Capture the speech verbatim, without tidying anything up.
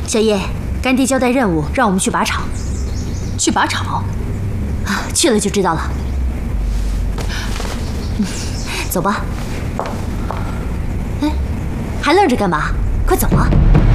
小叶，干爹交代任务，让我们去靶场。 去靶场？ 啊，去了就知道了。嗯，走吧。哎，还愣着干嘛？快走啊！